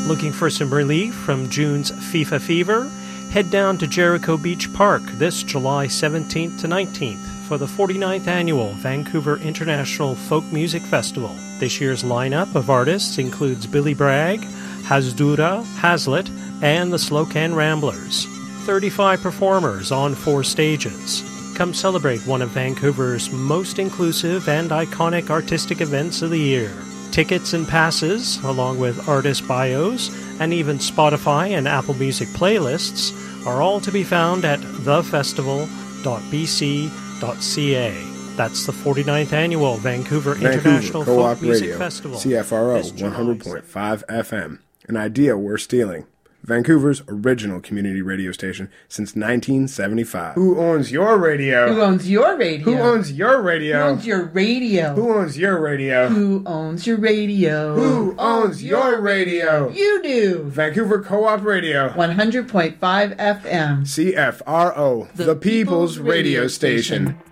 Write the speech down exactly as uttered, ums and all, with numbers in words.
Looking for some relief from June's FIFA fever? Head down to Jericho Beach Park this July seventeenth to nineteenth for the forty-ninth Annual Vancouver International Folk Music Festival. This year's lineup of artists includes Billy Bragg, Hasdura, Hazlitt, and the Slocan Ramblers. thirty-five performers on four stages. Come celebrate one of Vancouver's most inclusive and iconic artistic events of the year. Tickets and passes, along with artist bios, and even Spotify and Apple Music playlists, are all to be found at the festival dot b c dot c a. That's the forty-ninth Annual Vancouver, Vancouver International Co-op Folk Music Radio, Festival. C F R O one hundred point five F M. An idea worth stealing. Vancouver's original community radio station since nineteen seventy-five. Who owns your radio? Who owns your radio? Who owns your radio? Who owns your radio? Who owns your radio? Who owns your radio? Who owns your radio? You do. Vancouver Co-op Radio. one hundred point five F M. C F R O, the, the People's, People's Radio, Radio Station. Station.